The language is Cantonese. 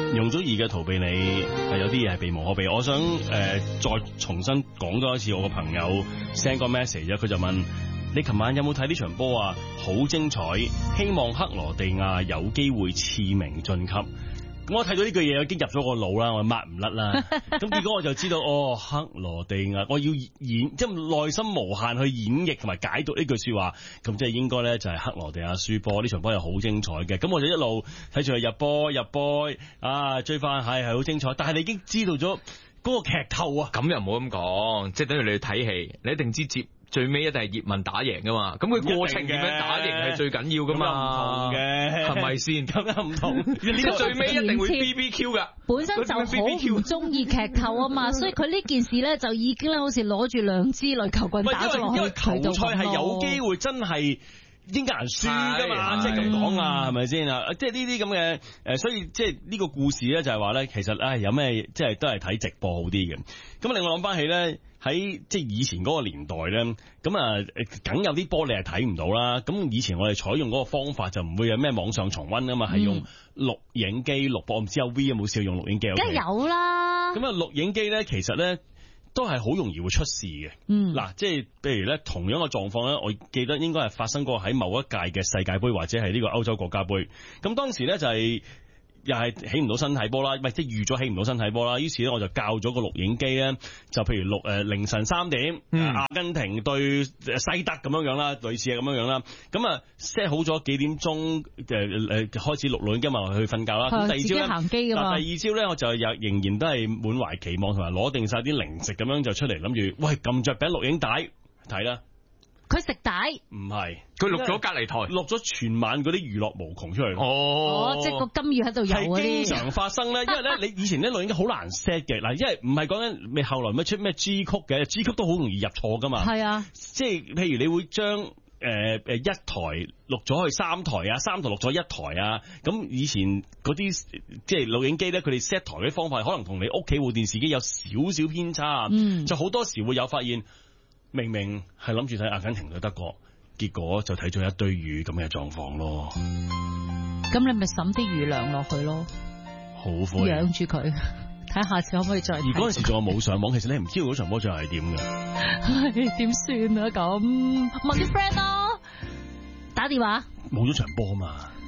容祖兒嘅逃避你係有啲嘢係避無可避。我想再重新講多一次，我個朋友 send 個 message 啫，佢就問你琴晚有冇睇呢場波啊？好精彩，希望克羅地亞有機會次名晉級。咁我睇到呢句嘢已經入咗我腦啦，我抹唔甩啦。咁結果我就知道，克羅地亞，我要演，即係內心無限去演繹同埋解讀呢句說話。咁即係應該咧就係克羅地亞輸波，呢場波又好精彩嘅。咁我就一路睇住佢入波，追翻係好精彩。但係你已經知道咗嗰個劇透啊， 咁又唔好咁講，即係等於你去睇戲，你一定知最尾一定係葉問打贏噶嘛，咁佢過程點樣打贏係最緊要噶嘛， 唔同嘅係咪先？ 咁又唔同， 呢個最尾一定會 BBQ 噶， 本身就好唔中意劇透啊嘛，所以佢呢件事咧就已經咧好似攞住兩支壘球棍打咗落去。 因為球賽係有機會真係英格蘭輸噶嘛，即係咁講啊，係咪先啊？即係呢啲咁嘅所以即係呢個故事咧就係話咧，其實有咩即係都係睇直播好啲嘅。咁令我諗翻起咧。喺即係以前嗰個年代咧，咁梗有啲波你係睇唔到啦。咁以前我哋採用嗰個方法就唔會有咩網上重溫啊嘛，係用錄影機錄播。我唔知有 V 有冇試過用錄影機？ 梗係有啦。咁錄影機咧，其實咧都係好容易會出事嘅。嗱，即係譬如咧，同樣嘅狀況咧，我記得應該係發生過喺某一屆嘅世界盃或者係呢個歐洲國家盃。咁當時咧就係。又係起唔到身睇波啦，即係預咗起唔到身睇波啦。於是咧，我就校咗個錄影機咧，就譬如凌晨3點，阿根廷對西德咁樣啦，類似係咁樣啦。咁set 好咗幾點鐘開始錄影機嘛，去瞓覺啦。咁第二朝咧， 行機㗎嘛。 第二朝咧，我就仍然都係滿懷期望，同埋攞定晒啲零食咁樣就出嚟，諗住喂撳着餅錄影帶睇啦。 佢食帶？ 唔係， 佢錄咗隔離台， 錄咗全晚嗰啲娛樂無窮出嚟。 即係個金魚喺度游嗰啲。 係經常發生咧，因為咧你以前啲錄影機好難 set 嘅，嗱，因為唔係講緊你後來咩出咩 G 曲嘅，G 曲都好容易入錯噶嘛。係啊，即係譬如你會將一台錄咗去3台啊，3台錄咗1台啊，咁以前嗰啲即係錄影機咧，佢哋 set 台嘅方法可能同你屋企部電視機有少少偏差啊，就好多時會有發現。明明係諗住睇阿根廷對德國，結果就睇咗一堆魚咁嘅狀況咯。 咁你咪抌啲魚糧落去咯， 好灰養住佢，睇下次可唔可以再睇。 而嗰陣時仲有冇上網，其實你唔知道嗰場波最後係點嘅。 點算啊？咁問啲 friend 咯，打電話。 冇咗場波嘛。